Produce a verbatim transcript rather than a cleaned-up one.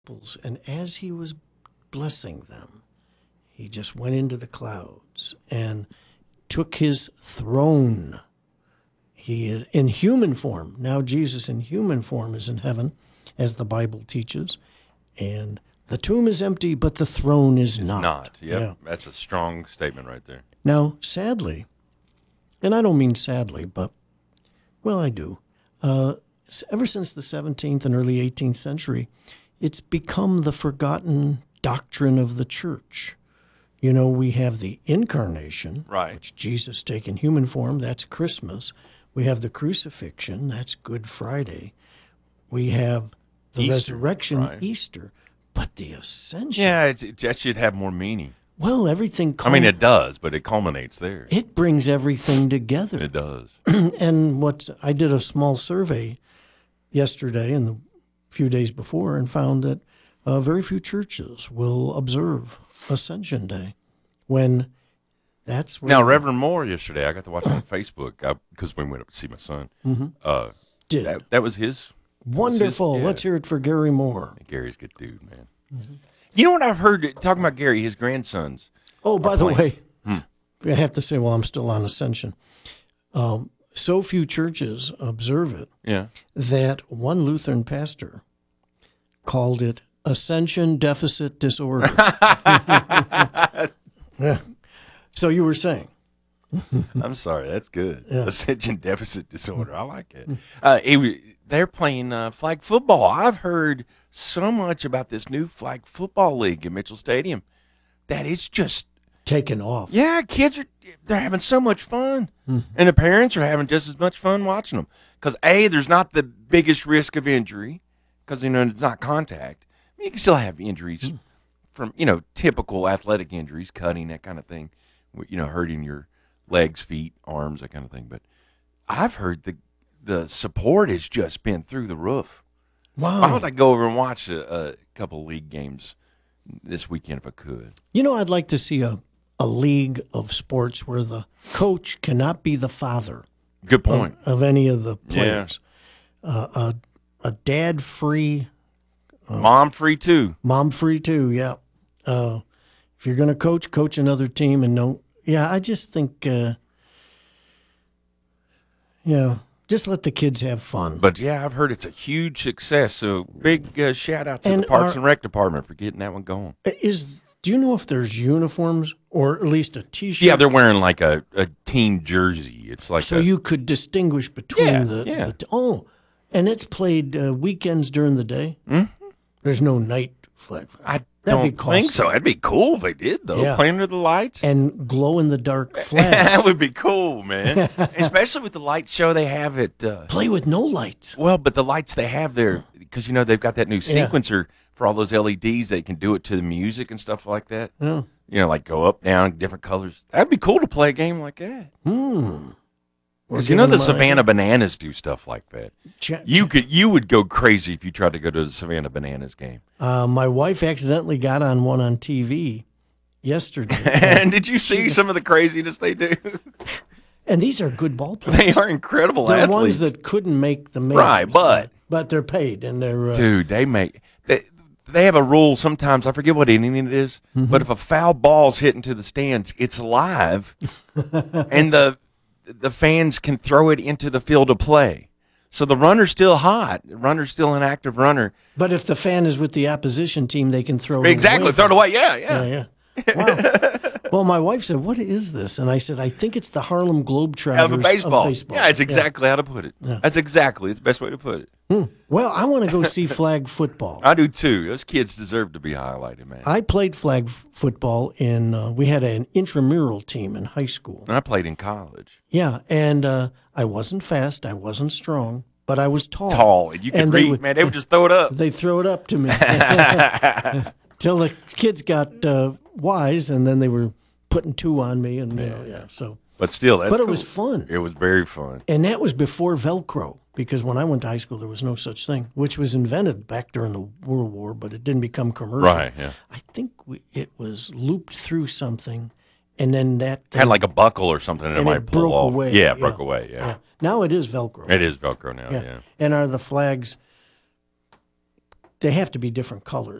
disciples, and as he was blessing them, he just went into the clouds and took his throne. He is in human form. Now Jesus in human form is in heaven, as the Bible teaches. And the tomb is empty, but the throne is It's not. not. Yep. Yeah. That's a strong statement right there. Now, sadly, and I don't mean sadly, but, well, I do. Uh, ever since the seventeenth and early eighteenth century, it's become the forgotten doctrine of the church. You know, we have the incarnation, Right. which Jesus taken human form, that's Christmas. We have the crucifixion, that's Good Friday. We have the Easter, resurrection, right. Easter. But the ascension, Yeah, it's, it, that should have more meaning. well, everything, I mean, culm- it does, but it culminates there. it brings everything together. It does. And what I did a small survey yesterday and the few days before and found that uh, very few churches will observe Ascension Day when that's where Now, Reverend Moore yesterday, I got to watch him on Facebook because we went up to see my son. Mm-hmm. Uh, did. that, that was his. Wonderful. yeah. Let's hear it for Gary Moore. Gary's a good dude, man. Mm-hmm. You know what I've heard talking about Gary, his grandsons? Oh, by the playing. way, I have to say while I'm still on Ascension, um, so few churches observe it Yeah. that one Lutheran pastor called it Ascension Deficit Disorder. Yeah. So you were saying? I'm sorry, that's good. Yeah. Ascension deficit disorder. I like it. Uh, it they're playing uh, flag football. I've heard so much about this new flag football league at Mitchell Stadium that it's just Taken off. yeah, kids are they're having so much fun, and the parents are having just as much fun watching them. Because a, there's not the biggest risk of injury because you know it's not contact. I mean, you can still have injuries from you know typical athletic injuries, cutting that kind of thing, you know, hurting your legs, feet, arms, that kind of thing. But I've heard the the support has just been through the roof. Wow. Why would I go over and watch a, a couple league games this weekend if I could? You know, I'd like to see a, a league of sports where the coach cannot be the father Good point. of, of any of the Yeah. players. Uh, a, a dad-free, Mom free too. mom-free too, yeah. Uh, if you're going to coach, coach another team and no. Yeah, I just think, uh, yeah, just let the kids have fun. But yeah, I've heard it's a huge success. So big uh, shout out to And the Parks are- and Rec department for getting that one going. Is do you know if there's uniforms or at least a T-shirt? Yeah, they're wearing like a, a team jersey. It's like so a, you could distinguish between Yeah, the, yeah. the oh, and it's played uh, weekends during the day. Mm-hmm. There's no night flag. I That'd be don't costly. think so. That'd be cool if they did though. Yeah. Playing under the lights. And glow in the dark that flags. would be cool, man. Especially with the light show they have at. Uh, Play with no lights. well, but the lights they have there, because you know they've got that new Yeah. sequencer for all those L E Ds. They can do it to the music and stuff like that. Yeah. You know, like go up, down, different colors. That'd be cool to play a game like that. Hmm. Because you know the Savannah Bananas do stuff like that. Ch- You could, you would go crazy if you tried to go to the Savannah Bananas game. Uh, my wife accidentally got on one on T V yesterday. And did you see some of the craziness they do? And these are good ball players. They are incredible They're athletes. ones that couldn't make the majors. Right, but- but they're paid and they're uh, Dude, they make they, they have a rule sometimes. I forget what inning it is, Mm-hmm. but if a foul ball's hit into the stands, it's live, and the the fans can throw it into the field of play. So the runner's still hot. The runner's still an active runner. But if the fan is with the opposition team, they can throw it Exactly, away. throw it away. Yeah, yeah. Yeah, yeah. Wow. Well, my wife said, "What is this?" And I said, "I think it's the Harlem Globetrotters Out of a baseball. Of baseball." Yeah, it's exactly how to put it. That's exactly it's the best way to put it. Well, I want to go see flag football. I do too. Those kids deserve to be highlighted, man. I played flag f- football in. Uh, we had an intramural team in high school. I played in college. Yeah, and uh, I wasn't fast. I wasn't strong, but I was tall. Tall, and you could And they read, would- man. They would just throw it up. They throw it up to me till the kids got uh, wise, and then they were putting two on me, and you know, yeah. So, But still, that's but it cool. was fun. It was very fun. And that was before Velcro, because when I went to high school, there was no such thing, which was invented back during the World War, but it didn't become commercial. Right, yeah. I think we, it was looped through something, and then that thing, Had like a buckle or something, and, and it might it pull broke off. away. Yeah, it broke away. Yeah. yeah. Now it is Velcro. It is Velcro now. Yeah. And are the flags they have to be different colors.